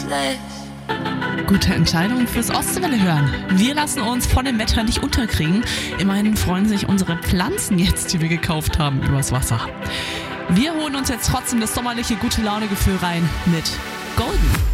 Gute Entscheidung fürs Ostwelle hören. Wir lassen uns von dem Wetter nicht unterkriegen. Immerhin freuen sich unsere Pflanzen jetzt, die wir gekauft haben, übers Wasser. Wir holen uns jetzt trotzdem das sommerliche Gute-Laune-Gefühl rein mit